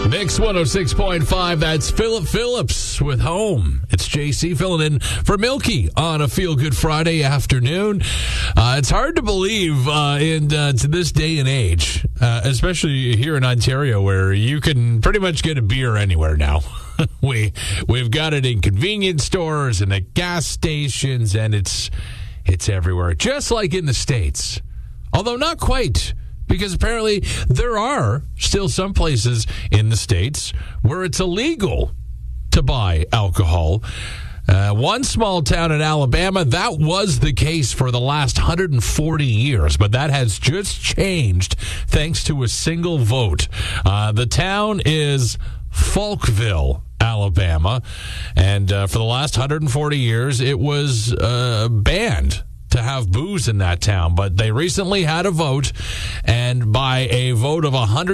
Mix 106.5, that's Philip Phillips with Home. It's JC filling in for Milky on a Feel Good Friday afternoon. It's hard to believe to this day and age, especially here in Ontario, where you can pretty much get a beer anywhere now. We've got it in convenience stores and at gas stations, and it's everywhere, just like in the States. Although not quite. Because apparently there are still some places in the States where it's illegal to buy alcohol. One small town in Alabama, that was the case for the last 140 years, but that has just changed thanks to a single vote. The town is Falkville, Alabama, and for the last 140 years, it was banned to have booze in that town, but they recently had a vote, and by a vote of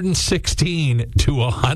116 to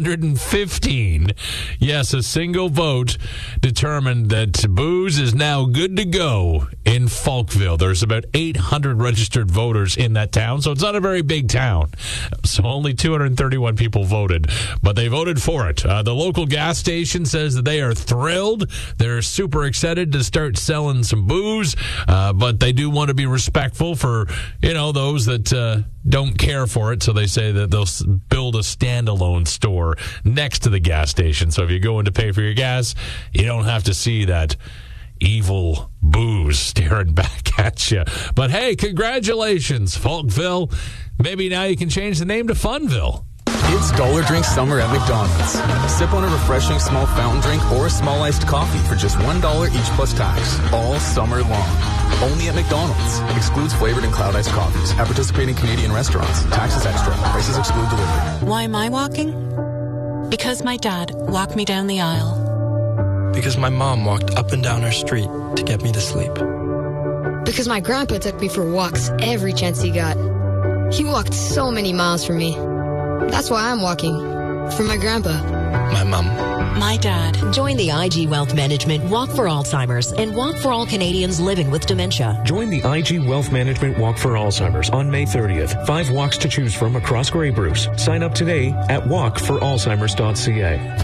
115, yes, a single vote determined that booze is now good to go in Falkville. There's about 800 registered voters in that town, so it's not a very big town. So only 231 people voted, but they voted for it. The local gas station says that they are thrilled. They're super excited to start selling some booze, but they do want to be respectful for, those that don't care for it. So they say that they'll build a standalone store next to the gas station. So if you go in to pay for your gas, you don't have to see that evil booze staring back at you. But hey, congratulations, Falkville. Maybe now you can change the name to Funville. It's Dollar Drink Summer at McDonald's. Sip on a refreshing small fountain drink or a small iced coffee for just $1 each plus tax, all summer long. Only at McDonald's. Excludes flavored and cloud iced coffees at participating Canadian restaurants. Taxes extra. Prices exclude delivery. Why am I walking? Because my dad walked me down the aisle. Because my mom walked up and down our street to get me to sleep. Because my grandpa took me for walks every chance he got. He walked so many miles for me. That's why I'm walking. For my grandpa. My mom. My dad. Join the IG Wealth Management Walk for Alzheimer's and Walk for All Canadians Living with Dementia. Join the IG Wealth Management Walk for Alzheimer's on May 30th. 5 walks to choose from across Grey Bruce. Sign up today at walkforalzheimers.ca.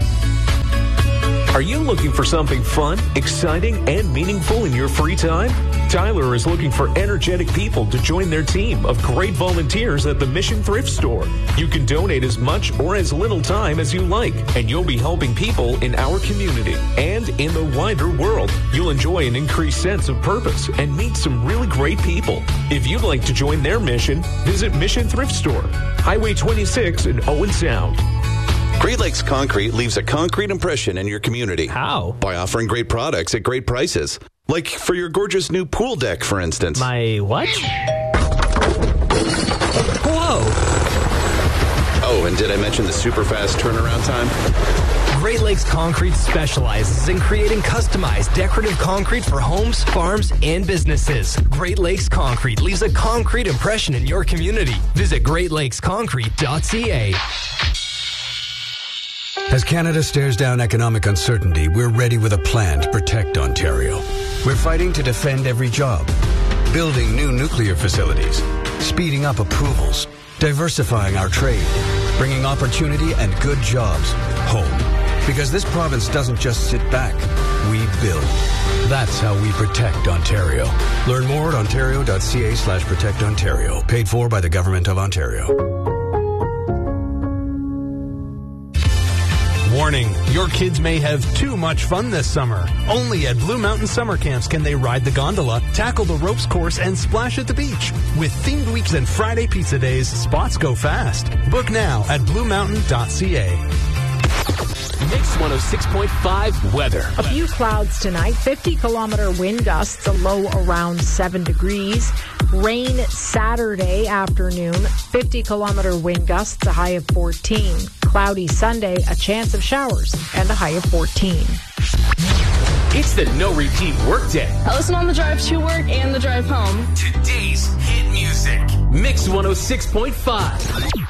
Are you looking for something fun, exciting, and meaningful in your free time? Tyler is looking for energetic people to join their team of great volunteers at the Mission Thrift Store. You can donate as much or as little time as you like, and you'll be helping people in our community and in the wider world. You'll enjoy an increased sense of purpose and meet some really great people. If you'd like to join their mission, visit Mission Thrift Store, Highway 26 in Owen Sound. Great Lakes Concrete leaves a concrete impression in your community. How? By offering great products at great prices. Like for your gorgeous new pool deck, for instance. My what? Whoa! Oh, and did I mention the super fast turnaround time? Great Lakes Concrete specializes in creating customized decorative concrete for homes, farms, and businesses. Great Lakes Concrete leaves a concrete impression in your community. Visit greatlakesconcrete.ca. As Canada stares down economic uncertainty, we're ready with a plan to protect Ontario. We're fighting to defend every job, building new nuclear facilities, speeding up approvals, diversifying our trade, bringing opportunity and good jobs home. Because this province doesn't just sit back, we build. That's how we protect Ontario. Learn more at ontario.ca/protectontario. Paid for by the Government of Ontario. Warning, your kids may have too much fun this summer. Only at Blue Mountain Summer Camps can they ride the gondola, tackle the ropes course, and splash at the beach. With themed weeks and Friday pizza days, spots go fast. Book now at bluemountain.ca. Mix 106.5 weather. A few clouds tonight, 50-kilometer wind gusts, a low around 7 degrees. Rain Saturday afternoon, 50-kilometer wind gusts, a high of 14. Cloudy Sunday, a chance of showers, and a high of 14. It's the No Repeat Workday. I listen on the drive to work and the drive home. Today's hit music. Mix 106.5.